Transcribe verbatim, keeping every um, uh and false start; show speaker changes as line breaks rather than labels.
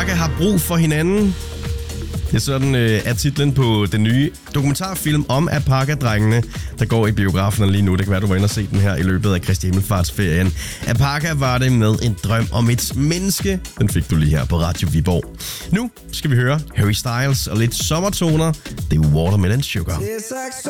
Alpaca har brug for hinanden. Det er sådan øh, er titlen på den nye dokumentarfilm om Alpaca-drengene, der går i biograferne lige nu. Det kan være, du var inde og se den her i løbet af Kristi Himmelfartsferien. Alpaca var det med en drøm om et menneske. Den fik du lige her på Radio Viborg. Nu skal vi høre Harry Styles og lidt sommertoner. Det er Watermelon Sugar.